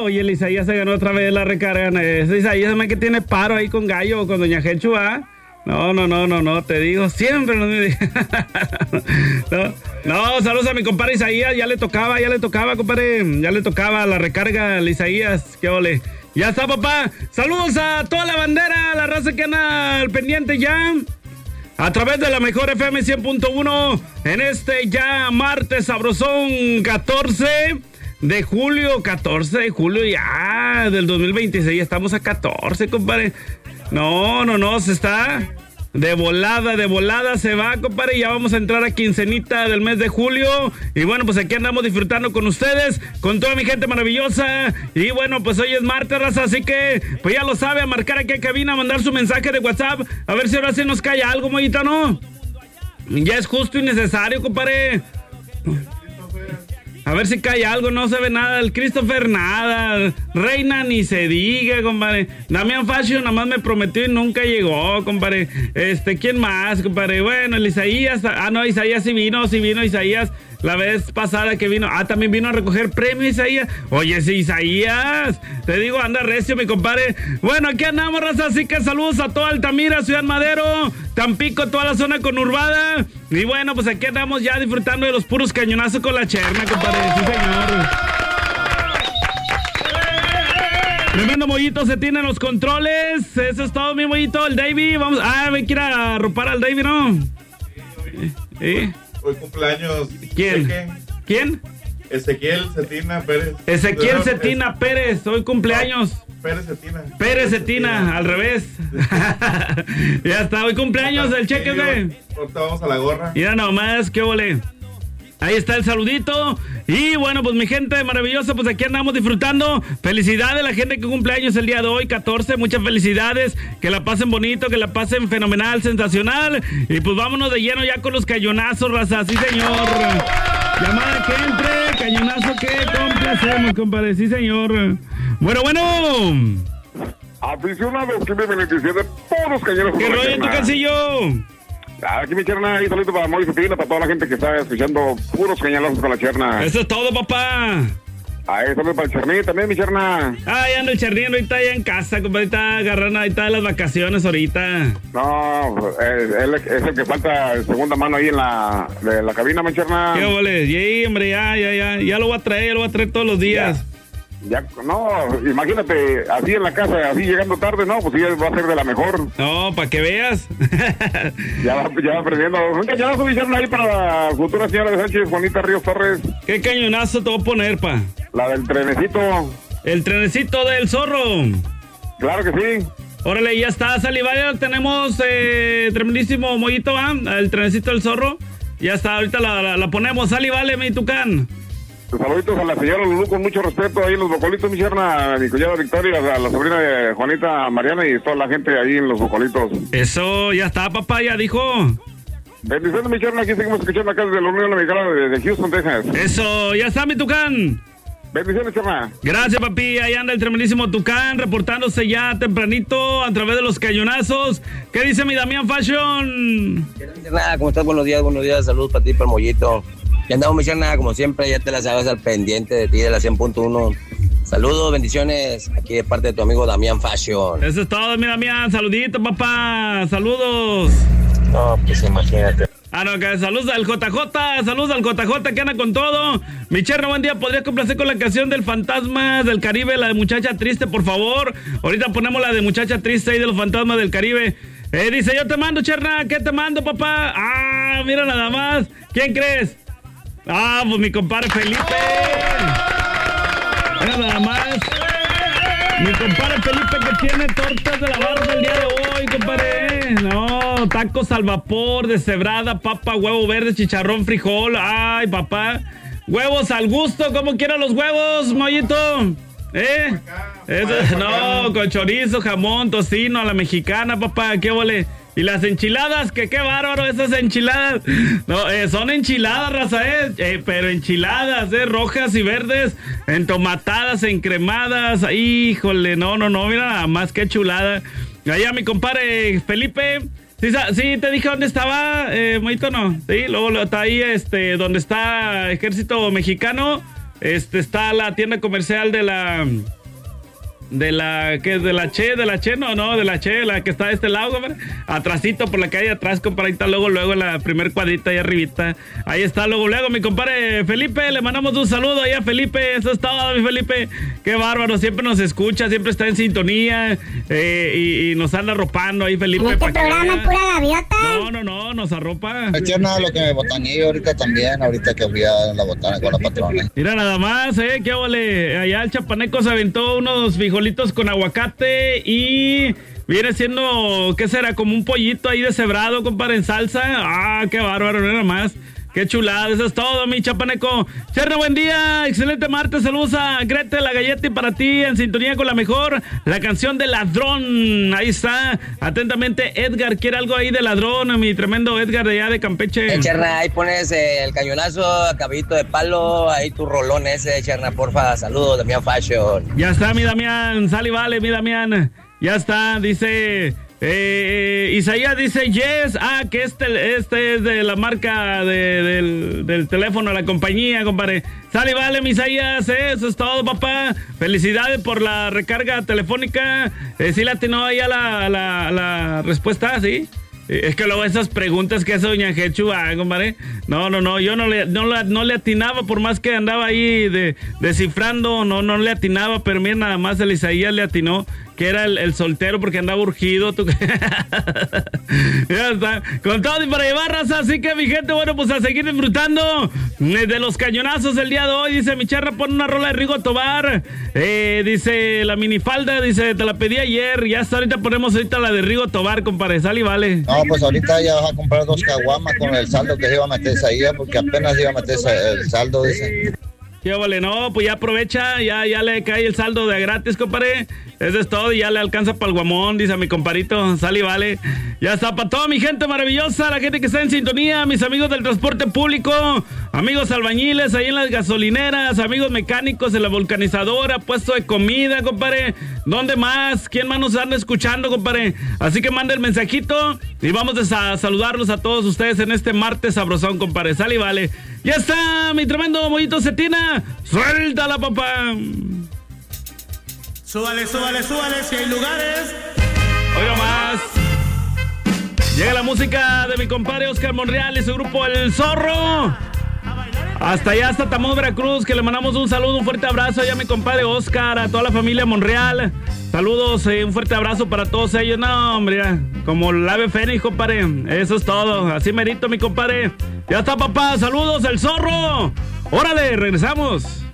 Oye, el Isaías se ganó otra vez la recarga. Ese Isaías es que tiene paro ahí con Gallo, con Doña Jechu, ¿ah? No, te digo, siempre no, saludos a mi compadre Isaías, ya le tocaba, compadre, ya le tocaba la recarga al Isaías, qué ole. Ya está, papá. Saludos a toda la bandera, la raza que anda al pendiente ya. A través de la mejor FM 100.1 en este ya martes sabrosón 14 de julio ya del 2026. Estamos a 14, compadre. No, se está de volada se va, compadre. Ya vamos a entrar a quincenita del mes de julio. Y bueno, pues aquí andamos disfrutando con ustedes, con toda mi gente maravillosa. Y bueno, pues hoy es martes, raza, así que pues ya lo sabe, a marcar aquí a cabina, a mandar su mensaje de WhatsApp. A ver si ahora sí nos cae algo, Mollito, ¿no? Ya es justo y necesario, compadre. A ver si cae algo, no se ve nada. El Christopher, nada. Reina, ni se diga, compadre. Damián Fashion nada más me prometió y nunca llegó, compadre. ¿Quién más, compadre? Bueno, el Isaías. No, Isaías sí vino, Isaías. La vez pasada que vino. También vino a recoger premio, Isaías. Oye, sí, Isaías. Te digo, anda recio, mi compadre. Bueno, aquí andamos, raza. Así que saludos a toda Altamira, Ciudad Madero, Tampico, toda la zona conurbada. Y bueno, pues aquí andamos ya disfrutando de los puros cañonazos con la cherna, compadre. Sí, señor. Tremendo Mollito se tiene en los controles. Eso es todo, mi Mollito. El Davey, vamos. Ven que ir a arropar al Davey, ¿no? Hoy cumpleaños. ¿Quién? Ezequiel Cetina Pérez. Ezequiel Cetina Pérez, hoy cumpleaños. Pérez Cetina, al revés. Ya está, hoy cumpleaños el cheque, güey. Ahorita vamos a la gorra. Mira nomás, qué ole. Ahí está el saludito. Y bueno, pues mi gente maravillosa, pues aquí andamos disfrutando. Felicidades a la gente que cumple años el día de hoy, 14. Muchas felicidades. Que la pasen bonito, que la pasen fenomenal, sensacional. Y pues vámonos de lleno ya con los cañonazos, raza. Sí, señor. Llamada que entre, cañonazo que complacemos, compadre. Sí, señor. Bueno. Aficionados que viven en de todos cañonazos. ¿Qué rollo en tu calcillo? Aquí mi cherna, y saludo para Mauricio Cetina, para toda la gente que está escuchando puros cañonazos con la cherna. Eso es todo, papá. Saludo para el Cherní también, mi cherna. Ya anda el Cherní ahorita ya en casa, compadre, está agarrando ahorita las vacaciones ahorita. No, él es el que falta segunda mano ahí en la cabina, mi cherna. ¿Qué ole? Sí, hombre, ya lo voy a traer todos los días. Ya, no, imagínate, así en la casa, así llegando tarde, no, pues ya va a ser de la mejor. No, para que veas. ya va aprendiendo. Un cañonazo, mi cherna, ahí para la futura señora de Sánchez, Juanita Ríos Torres. ¿Qué cañonazo te voy a poner, pa? La del trenecito. El trenecito del zorro. Claro que sí. Órale, ya está, Salivaria, tenemos tremendísimo Mollito, el trenecito del zorro. Ya está, ahorita la ponemos, Salivale, mi tucán. Saluditos a la señora Lulú con mucho respeto ahí en los bocolitos, mi cherna, mi cuñada Victoria, a la sobrina de Juanita Mariana y toda la gente ahí en los bocolitos. Eso, ya está, papá, ya dijo. Bendiciones, mi cherna, aquí seguimos escuchando acá desde la Unión Americana de Houston, Texas. Eso, ya está, mi tucán. Bendiciones, cherna. Gracias, papi, ahí anda el tremendísimo tucán, reportándose ya tempranito a través de los cañonazos. ¿Qué dice mi Damián Fashion? ¿Cómo estás? Buenos días, saludos para ti, para el Mollito. Ya andamos, mi cherna, como siempre, ya te la sabes al pendiente de ti, de la 100.1. Saludos, bendiciones, aquí de parte de tu amigo Damián Fashion. Eso es todo, mi Damián, saludito, papá, saludos. No, pues imagínate. Que saludos al JJ, que anda con todo. Mi cherno, buen día, ¿podrías complacer con la canción del Fantasma del Caribe, la de Muchacha Triste, por favor? Ahorita ponemos la de Muchacha Triste ahí de los Fantasmas del Caribe. Dice, yo te mando, cherna, ¿qué te mando, papá? Mira nada más, ¿quién crees? Pues mi compadre Felipe. Mira nada más. Mi compadre Felipe que tiene tortas de la barra el día de hoy, compadre. No, tacos al vapor, deshebrada, papa, huevo verde, chicharrón, frijol. Ay, papá. Huevos al gusto, ¿cómo quieran los huevos, Mollito? No, con chorizo, jamón, tocino, a la mexicana, papá, qué vole. Y las enchiladas, que qué bárbaro esas enchiladas. No, son enchiladas, raza, pero enchiladas, rojas y verdes, entomatadas, encremadas. Híjole, no, mira nada más, qué chulada. Allá mi compadre Felipe. Sí, te dije dónde estaba, Moito, no. Sí, luego está ahí, donde está Ejército Mexicano. está la tienda comercial de la Che, la que está de este lado, compadre. Atrásito por la calle atrás, compadre. Ahí está luego en la primer cuadrita ahí arribita. Ahí está luego, mi compadre Felipe. Le mandamos un saludo ahí a Felipe. Eso es todo, mi Felipe. Qué bárbaro. Siempre nos escucha, siempre está en sintonía. Y nos anda arropando ahí, Felipe. ¿En este programa es pura gaviota? No, nos arropa. Es nada lo que me botaneé ahorita también, ahorita que fui a la botana con la patrona. Mira nada más, qué ole. Allá el chapaneco se aventó unos frijolitos con aguacate y viene siendo, ¿qué será? Como un pollito ahí deshebrado, compadre, en salsa. Ah, qué bárbaro, nada más. Qué chulada, eso es todo, mi chapaneco. Cherno, buen día, excelente martes, saludos a Grete, la galleta y para ti, en sintonía con la mejor, la canción de Ladrón, ahí está, atentamente Edgar, ¿quiere algo ahí de Ladrón? Mi tremendo Edgar de allá de Campeche. Cherna, ahí pones el cañonazo, caballito de palo, ahí tu rolón ese, Cherna, porfa, saludos, Damián Fashion. Ya está, mi Damián, sale y vale, mi Damián, ya está, dice... Isaías dice yes, que este es de la marca del teléfono de la compañía, compadre. Sale, vale, mi Isaías, eso es todo, papá. Felicidades por la recarga telefónica. Sí le atinó ahí a la respuesta, ¿sí? Es que luego esas preguntas que hace doña Jechu, compadre. No, yo no le atinaba, por más que andaba ahí descifrando, no le atinaba, pero mira, nada más el Isaías le atinó, que era el soltero porque andaba urgido. Ya está, con todo y para llevar, raza, así que mi gente, bueno, pues a seguir disfrutando de los cañonazos el día de hoy. Dice mi charra, pon una rola de Rigo Tobar, dice la minifalda, dice, te la pedí ayer, ya hasta ahorita ponemos la de Rigo Tobar, compadre, sale y vale. No, pues ahorita ya vas a comprar 2 caguamas con el saldo que se iba a meter esa IA, porque apenas iba a meter el saldo, dice. ¿Qué vale? No, pues ya aprovecha, ya le cae el saldo de gratis, compadre. Eso es todo y ya le alcanza para el guamón, dice a mi comparito. Sale y vale. Ya está para toda mi gente maravillosa, la gente que está en sintonía, mis amigos del transporte público, amigos albañiles ahí en las gasolineras, amigos mecánicos en la vulcanizadora, puesto de comida, compadre. ¿Dónde más? ¿Quién más nos anda escuchando, compadre? Así que manda el mensajito y vamos a saludarlos a todos ustedes en este martes sabrosón, compadre. Sale y vale. Ya está, mi tremendo mollito Cetina. ¡Suéltala, papá! Súbale, si hay lugares. Hoy nomás. Llega la música de mi compadre Oscar Monreal y su grupo El Zorro. Hasta allá, hasta Tamudo, Veracruz, que le mandamos un saludo, un fuerte abrazo allá a mi compadre Oscar, a toda la familia Monreal. Saludos, un fuerte abrazo para todos ellos. No, hombre, ya, como el ave fénix, compadre. Eso es todo. Así merito, mi compadre. Ya está, papá. Saludos, El Zorro. Órale, regresamos.